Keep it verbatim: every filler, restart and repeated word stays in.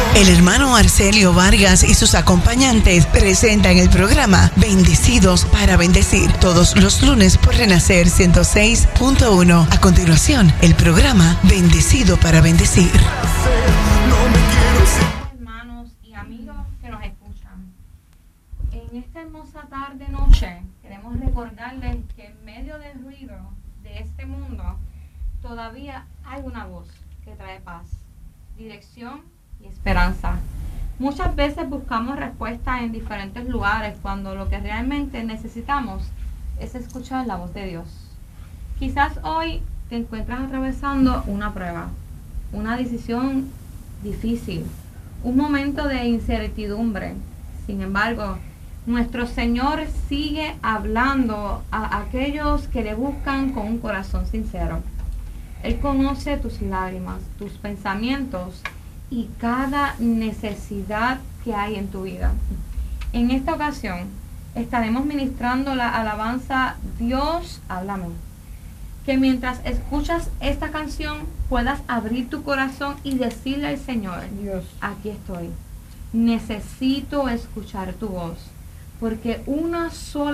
El hermano Arcelio Vargas y sus acompañantes presentan el programa Bendecidos para Bendecir todos los lunes por Renacer ciento seis punto uno. A continuación, el programa Bendecido para Bendecir. Hermanos y amigos que nos escuchan, en esta hermosa tarde noche queremos recordarles que en medio del ruido de este mundo todavía hay una voz que trae paz, dirección y esperanza. Muchas veces buscamos respuestas en diferentes lugares cuando lo que realmente necesitamos es escuchar la voz de Dios. Quizás hoy te encuentras atravesando una prueba, una decisión difícil, un momento de incertidumbre. Sin embargo, nuestro Señor sigue hablando a aquellos que le buscan con un corazón sincero. Él conoce tus lágrimas, tus pensamientos y cada necesidad que hay en tu vida. En esta ocasión estaremos ministrando la alabanza Dios, háblame. Que mientras escuchas esta canción puedas abrir tu corazón y decirle al Señor, Dios, aquí estoy. Necesito escuchar tu voz, porque una sola